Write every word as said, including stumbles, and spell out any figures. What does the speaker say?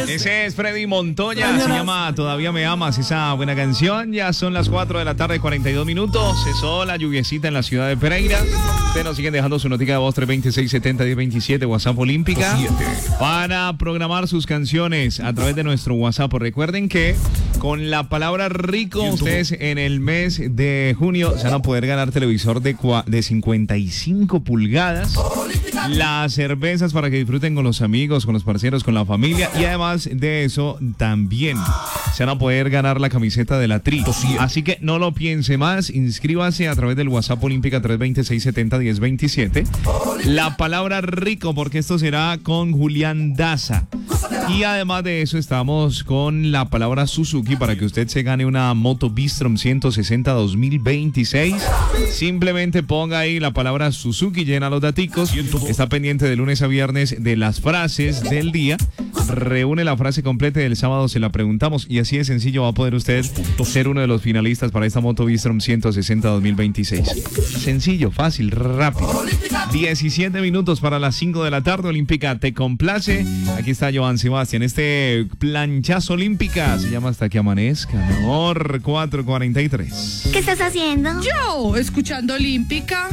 Ese es Freddy Montoya, se llama Todavía Me Amas, esa buena canción. Ya son las cuatro de la tarde, cuarenta y dos minutos. Cesó la lluviecita en la ciudad de Pereira. Ustedes nos siguen dejando su notica de voz tres dos seis, siete cero, uno cero dos siete, WhatsApp Olímpica, para programar sus canciones a través de nuestro WhatsApp. Recuerden que con la palabra rico, ustedes en el mes de junio se van a poder ganar televisor de, de cincuenta y cinco pulgadas, las cervezas para que disfruten con los amigos, con los parceros, con la familia, y además de eso también se van a poder ganar la camiseta de la Tri. Así que no lo piense más, inscríbase a través del WhatsApp Olímpica tres dos seis, siete cero, uno cero dos siete. La palabra rico, porque esto será con Julián Daza. Y además de eso estamos con la palabra Suzuki para que usted se gane una moto Bistrom ciento sesenta dos mil veintiséis. Simplemente ponga ahí la palabra Suzuki, llena los daticos. Está pendiente de lunes a viernes de las frases del día. Reúne la frase completa y el sábado se la preguntamos. Y así de sencillo va a poder usted ser uno de los finalistas para esta moto Bistrom ciento sesenta dos mil veintiséis. Sencillo, fácil, rápido. diecisiete minutos para las cinco de la tarde. Olímpica te complace. Aquí está Joan Sebastián. Este planchazo Olímpica se llama Hasta que amanezca. Mi amor, cuatro cuarenta y tres. ¿Qué estás haciendo? Yo, escuchando Olímpica.